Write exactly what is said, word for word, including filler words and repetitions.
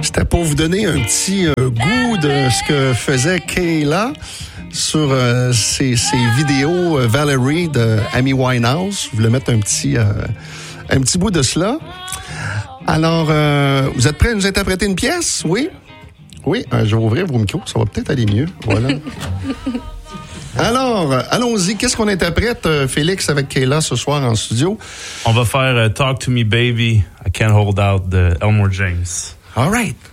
C'était pour vous donner un petit euh, goût de ce que faisait Kayla sur euh, ses, ses vidéos euh, Valerie de Amy Winehouse. Je voulais mettre un petit, euh, un petit bout de cela. Alors, euh, vous êtes prêts à nous interpréter une pièce? Oui? Oui, euh, je vais ouvrir vos micros, ça va peut-être aller mieux. Voilà. Alors, euh, allons-y. Qu'est-ce qu'on interprète, euh, Félix, avec Kayla ce soir en studio? On va faire uh, Talk to Me Baby, I Can't Hold Out de Elmore James. All right.